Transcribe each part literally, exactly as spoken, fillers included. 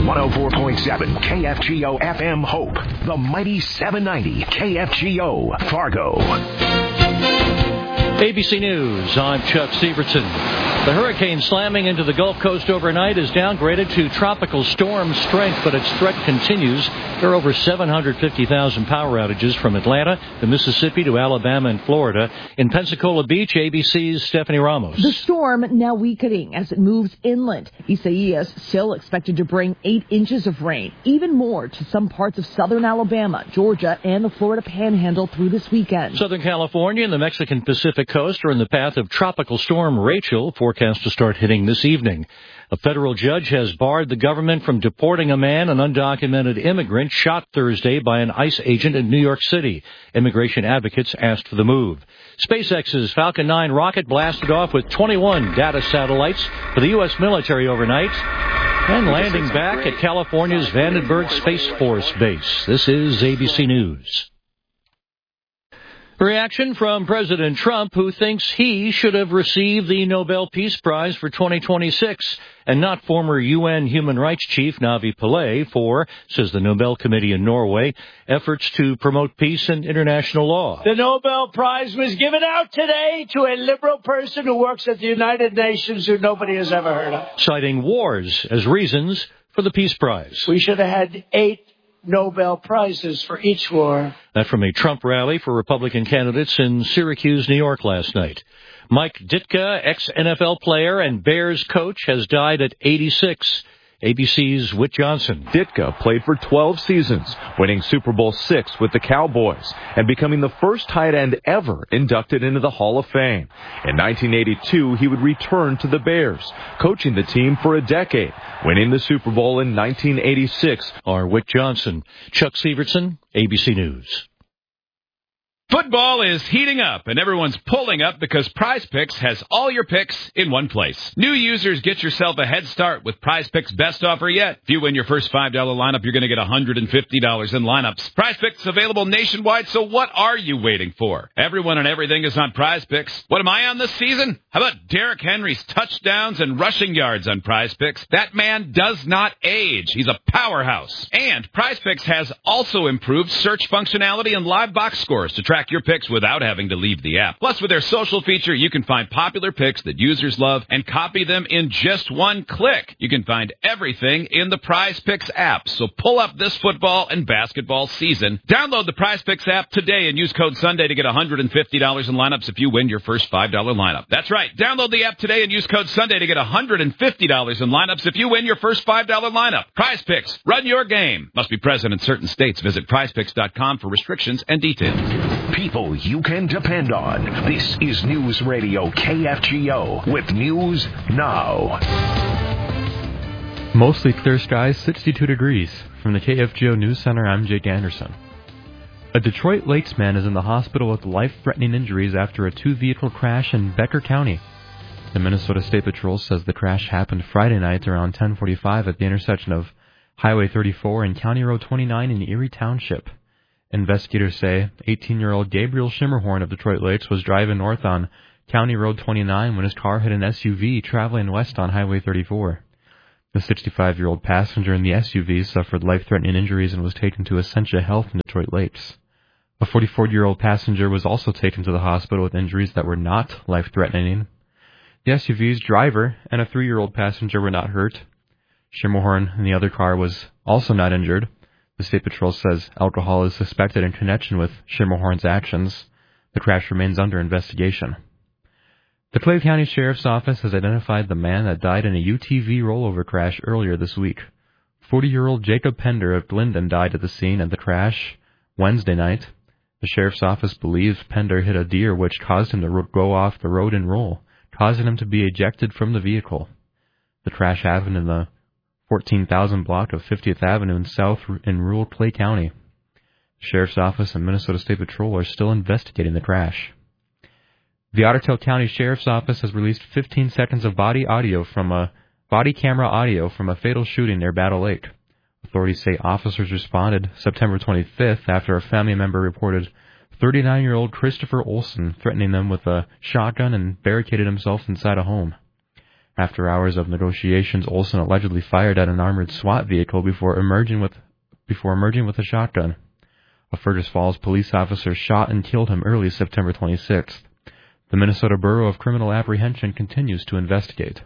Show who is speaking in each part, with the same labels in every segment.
Speaker 1: one oh four point seven K F G O F M Hope. The mighty seven ninety K F G O Fargo.
Speaker 2: A B C News, I'm Chuck Severson. The hurricane slamming into the Gulf Coast overnight is downgraded to tropical storm strength, but its threat continues. There are over seven hundred fifty thousand power outages from Atlanta to Mississippi to Alabama and Florida. In Pensacola Beach, A B C's Stephanie Ramos.
Speaker 3: The storm now weakening as it moves inland. Isaias still expected to bring eight inches of rain, even more to some parts of southern Alabama, Georgia, and the Florida Panhandle through this weekend.
Speaker 2: Southern California and the Mexican Pacific coast are in the path of Tropical Storm Rachel, forecast to start hitting this evening. A federal judge has barred the government from deporting a man, an undocumented immigrant, shot Thursday by an ICE agent in New York City. Immigration advocates asked for the move. SpaceX's Falcon nine rocket blasted off with twenty-one data satellites for the U S military overnight and landing back at California's Vandenberg Space Force Base. This is A B C News. Reaction from President Trump, who thinks he should have received the Nobel Peace Prize for twenty twenty-six and not former U N Human Rights Chief Navi Pillay for, says the Nobel Committee in Norway, efforts to promote peace and international law.
Speaker 4: The Nobel Prize was given out today to a liberal person who works at the United Nations who nobody has ever heard of.
Speaker 2: Citing wars as reasons for the Peace Prize.
Speaker 4: We should have had eight Nobel Prizes for each war.
Speaker 2: That from a Trump rally for Republican candidates in Syracuse, New York last night. Mike Ditka, ex-N F L player and Bears coach, has died at eighty-six. A B C's Whit Johnson.
Speaker 5: Ditka played for twelve seasons, winning Super Bowl six with the Cowboys and becoming the first tight end ever inducted into the Hall of Fame. In nineteen eighty-two, he would return to the Bears, coaching the team for a decade, winning the Super Bowl in nineteen eighty-six.
Speaker 2: Our Whit Johnson. Chuck Severson, A B C News.
Speaker 6: Football is heating up, and everyone's pulling up because Prize Picks has all your picks in one place. New users, get yourself a head start with Prize Picks' best offer yet. If you win your first five dollar lineup, you're going to get one hundred fifty dollars in lineups. Prize Picks available nationwide, so what are you waiting for? Everyone and everything is on Prize Picks. What am I on this season? How about Derrick Henry's touchdowns and rushing yards on Prize Picks? That man does not age. He's a powerhouse. And Prize Picks has also improved search functionality and live box scores to track your picks without having to leave the app. Plus, with their social feature, you can find popular picks that users love and copy them in just one click. You can find everything in the Prize Picks app. So pull up this football and basketball season. Download the Prize Picks app today and use code Sunday to get one hundred fifty dollars in lineups if you win your first five dollar lineup. That's right. Download the app today and use code Sunday to get one hundred fifty dollars in lineups if you win your first five dollar lineup. Prize Picks. Run your game. Must be present in certain states. Visit prize picks dot com for restrictions and details.
Speaker 1: People you can depend on. This is News Radio K F G O with News Now.
Speaker 7: Mostly clear skies, sixty-two degrees. From the K F G O News Center, I'm Jake Anderson. A Detroit Lakes man is in the hospital with life-threatening injuries after a two-vehicle crash in Becker County. The Minnesota State Patrol says the crash happened Friday night around ten forty-five at the intersection of Highway thirty-four and County Road twenty-nine in Erie Township. Investigators say eighteen-year-old Gabriel Schimmerhorn of Detroit Lakes was driving north on County Road twenty-nine when his car hit an S U V traveling west on Highway thirty-four. The sixty-five-year-old passenger in the S U V suffered life-threatening injuries and was taken to Essentia Health in Detroit Lakes. A forty-four-year-old passenger was also taken to the hospital with injuries that were not life-threatening. The S U V's driver and a three-year-old passenger were not hurt. Schimmerhorn in the other car was also not injured. The State Patrol says alcohol is suspected in connection with Schimmerhorn's actions. The crash remains under investigation. The Clay County Sheriff's Office has identified the man that died in a U T V rollover crash earlier this week. forty-year-old Jacob Pender of Glendon died at the scene of the crash Wednesday night. The Sheriff's Office believes Pender hit a deer which caused him to go off the road and roll, causing him to be ejected from the vehicle. The crash happened in the fourteen thousand block of fiftieth Avenue in South in rural Clay County. The Sheriff's Office and Minnesota State Patrol are still investigating the crash. The Otter Tail County Sheriff's Office has released fifteen seconds of body audio from a body camera audio from a fatal shooting near Battle Lake. Authorities say officers responded September twenty-fifth after a family member reported thirty-nine-year-old Christopher Olson threatening them with a shotgun and barricaded himself inside a home. After hours of negotiations, Olson allegedly fired at an armored SWAT vehicle before emerging with before emerging with a shotgun. A Fergus Falls police officer shot and killed him early September twenty-sixth. The Minnesota Bureau of Criminal Apprehension continues to investigate.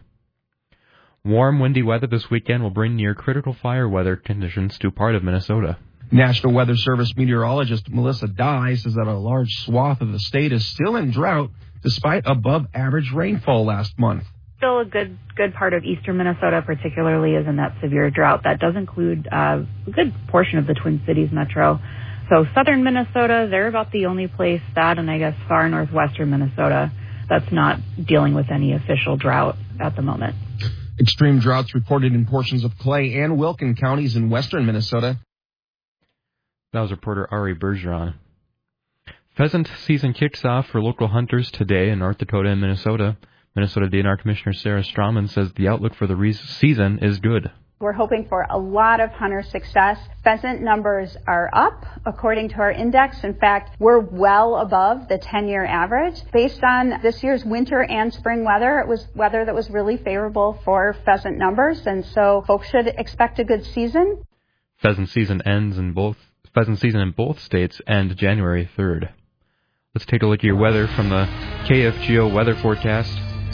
Speaker 7: Warm, windy weather this weekend will bring near critical fire weather conditions to part of Minnesota.
Speaker 8: National Weather Service meteorologist Melissa Dye says that a large swath of the state is still in drought despite above-average rainfall last month.
Speaker 9: Still a good good part of eastern Minnesota particularly is in that severe drought. That does include uh, a good portion of the Twin Cities metro. So southern Minnesota, they're about the only place that, and I guess far northwestern Minnesota, that's not dealing with any official drought at the moment.
Speaker 8: Extreme droughts reported in portions of Clay and Wilkin counties in western Minnesota.
Speaker 7: That was reporter Ari Bergeron. Pheasant season kicks off for local hunters today in North Dakota and Minnesota. Minnesota D N R Commissioner Sarah Strawman says the outlook for the re- season is good.
Speaker 10: We're hoping for a lot of hunter success. Pheasant numbers are up according to our index. In fact, we're well above the ten-year average. Based on this year's winter and spring weather, it was weather that was really favorable for pheasant numbers, and so folks should expect a good season.
Speaker 7: Pheasant season ends in both pheasant season in both states end January third. Let's take a look at your weather from the K F G O weather forecast.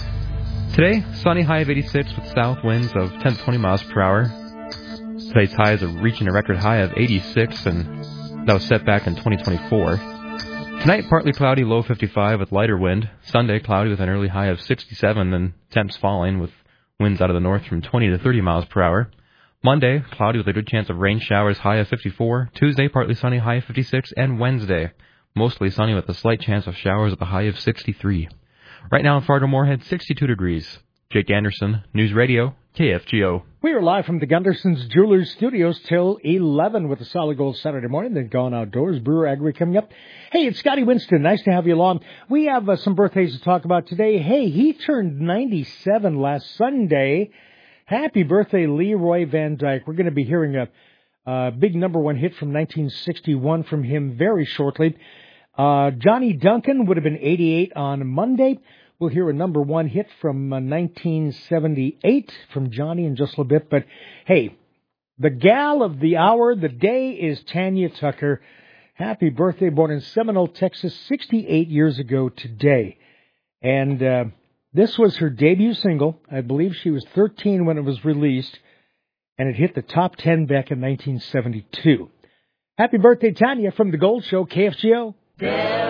Speaker 7: Today, sunny, high of eighty-six with south winds of ten to twenty miles per hour. Today's highs are reaching a record high of eighty-six, and that was set back in twenty twenty-four. Tonight, partly cloudy, low fifty-five with lighter wind. Sunday, cloudy with an early high of sixty-seven, and temps falling with winds out of the north from twenty to thirty miles per hour. Monday, cloudy with a good chance of rain showers, high of fifty-four. Tuesday, partly sunny, high of fifty-six. And Wednesday, mostly sunny with a slight chance of showers with a high of sixty-three. Right now in Fargo-Moorhead, sixty-two degrees. Jake Anderson, News Radio, K F G O.
Speaker 11: We are live from the Gunderson's Jewelers Studios till eleven with the Solid Gold Saturday morning. Then Gone Outdoors, Brewer Agri coming up. Hey, it's Scotty Winston. Nice to have you along. We have uh, some birthdays to talk about today. Hey, he turned ninety-seven last Sunday. Happy birthday, Leroy Van Dyke. We're going to be hearing a, a big number one hit from nineteen sixty-one from him very shortly. Uh, Johnny Duncan would have been eighty-eight on Monday. We'll hear a number one hit from uh, nineteen seventy-eight from Johnny in just a little bit. But, hey, the gal of the hour, the day, is Tanya Tucker. Happy birthday, born in Seminole, Texas, sixty-eight years ago today. And uh, this was her debut single. I believe she was thirteen when it was released, and it hit the top ten back in nineteen seventy-two. Happy birthday, Tanya, from The Gold Show, K F G O.